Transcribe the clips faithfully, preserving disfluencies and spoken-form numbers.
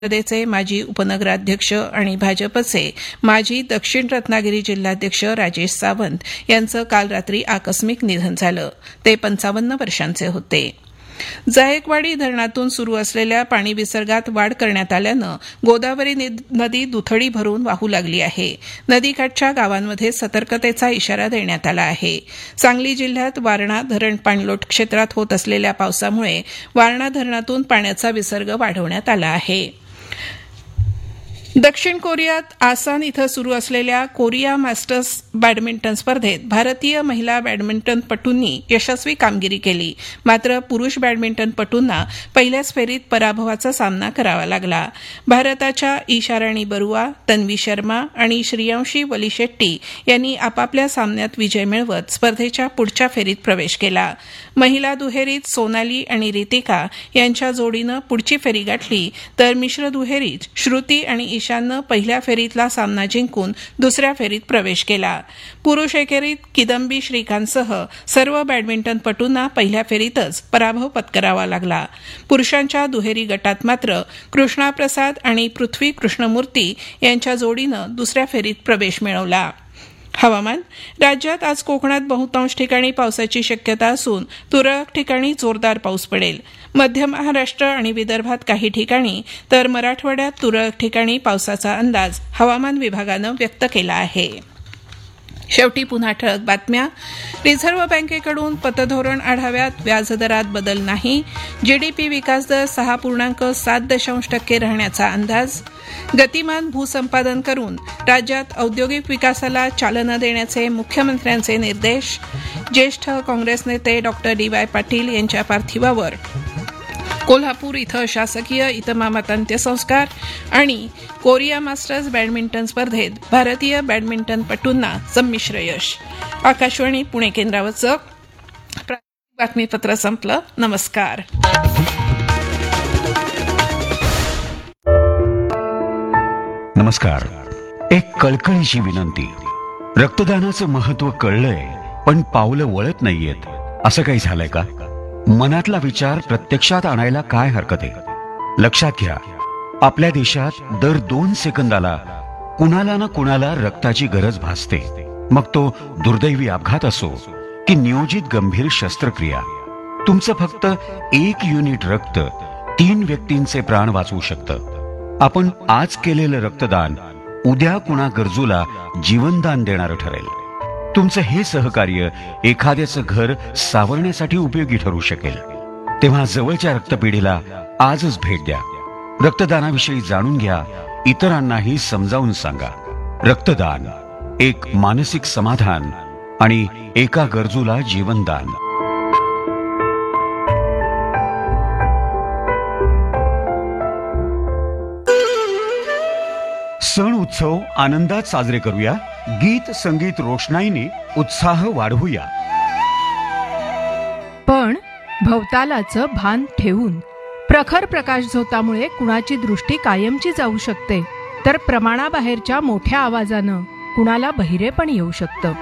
परिषदेचे माजी उपनगराध्यक्ष आणि भाजपचे माजी दक्षिण रत्नागिरी जिल्हाध्यक्ष राजेश सावंत यांचं काल रात्री आकस्मिक निधन झालं. ते पंचावन्न वर्षांचे होते. जायकवाडी धरणातून सुरू असलेल्या पाणी विसर्गात वाढ करण्यात आल्यानं गोदावरी नदी दुथडी भरून वाहू लागली आहे. नदीकाठच्या गावांमध्ये सतर्कतेचा इशारा देण्यात आला आहे. सांगली जिल्ह्यात वारणा धरण पाणलोट क्षेत्रात होत असलेल्या पावसामुळे वारणा धरणातून पाण्याचा विसर्ग वाढवण्यात आला आहे. दक्षिण कोरियात आसान इथं सुरू असलेल्या कोरिया मास्टर्स बॅडमिंटन स्पर्धेत भारतीय महिला बॅडमिंटनपटूंनी यशस्वी कामगिरी केली. मात्र पुरुष बॅडमिंटनपटूंना पहिल्याच फेरीत पराभवाचा सामना करावा लागला. भारताच्या ईशा राणी बरुआ, तन्वी शर्मा आणि श्रेयांशी वलीशेट्टी यांनी आपापल्या सामन्यात विजय मिळवत स्पर्धेच्या पुढच्या फेरीत प्रवेश केला. महिला दुहेरीत सोनाली आणि रितिका यांच्या जोडीनं पुढची फेरी गाठली, तर मिश्र दुहेरीत श्रुती आणि ईशाननं पहिल्या फेरीतला सामना जिंकून दुसऱ्या फेरीत प्रवेश केला. पुरुष एकेरीत किदंबी श्रीकांतसह सर्व बॅडमिंटनपटूंना पहिल्या फेरीतच पराभव पत्करावा लागला. पुरुषांच्या दुहेरी गटात मात्र कृष्णा प्रसाद आणि पृथ्वी कृष्णमूर्ती यांच्या जोडीनं दुसऱ्या फेरीत प्रवेश मिळवला. हवामान. राज्यात आज कोकणात बहुतांश ठिकाणी पावसाची शक्यता असून तुरळक ठिकाणी जोरदार पाऊस पडेल. मध्य महाराष्ट्र आणि विदर्भात काही ठिकाणी तर मराठवाड्यात तुरळक ठिकाणी पावसाचा अंदाज हवामान विभागानं व्यक्त केला आहे. शेवटी पुन्हा ठळक बातम्या. रिझर्व्ह बँकेकडून पतधोरण आढाव्यात व्याजदरात बदल नाही. जीडीपी विकास दर सहा पूर्णांक सात दशांश टक्के राहण्याचा अंदाज. गतिमान भूसंपादन करून राज्यात औद्योगिक विकासाला चालना देण्याचे मुख्यमंत्र्यांचे निर्देश. ज्येष्ठ काँग्रेस नेते डॉक्टर डी वाय पाटील यांच्या पार्थिवावर कोल्हापूर इथं शासकीय इतमामात अंत्यसंस्कार. आणि कोरिया मास्टर्स बॅडमिंटन स्पर्धेत भारतीय बॅडमिंटनपटूंना संमिश्र यश. आकाशवाणी पुणे केंद्रावरचं बातमीपत्र संपलं. नमस्कार. नमस्कार. एक कळकळीची विनंती. रक्तदानाचं महत्व कळलंय, पण पावलं वळत नाहीयेत. असं काही झालंय का? मनातला विचार प्रत्यक्षात आणायला काय हरकत आहे? लक्षात घ्या, आपल्या देशात दर दोन सेकंदाला कुणाला ना कुणाला रक्ताची गरज भासते. मग तो दुर्दैवी अपघात असो की नियोजित गंभीर शस्त्रक्रिया. तुमचं फक्त एक युनिट रक्त तीन व्यक्तींचे प्राण वाचवू शकतं. आपण आज केलेलं रक्तदान उद्या कुणा गरजूला जीवनदान देणारं ठरेल. तुमचं हे सहकार्य एखाद्याचं घर सावरण्यासाठी उपयोगी ठरू शकेल. तेव्हा जवळच्या रक्तपेढीला आजच भेट द्या. रक्तदानाविषयी जाणून घ्या, इतरांनाही समजावून सांगा. रक्तदान एक मानसिक समाधान आणि एका गरजूला जीवनदान. सण उत्सव आनंदात साजरे करूया. गीत संगीत रोषणाईने उत्साह वाढवूया. पण भवतालाचं भान ठेवून. प्रखर प्रकाश झोतामुळे कुणाची दृष्टी कायमची जाऊ शकते, तर प्रमाणाबाहेरच्या मोठ्या आवाजानं कुणाला बहिरेपण येऊ शकतं.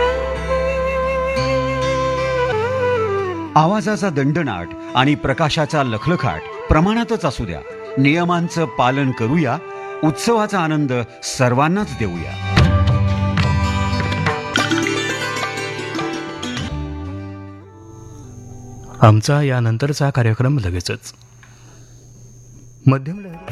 आवाजाचा दंडनाट आणि प्रकाशाचा लखलखाट प्रमाणातच असू द्या. नियमांचं पालन करूया. उत्सवाचा आनंद सर्वांनाच देऊया. आमचा यानंतरचा कार्यक्रम लगेचच. मध्यम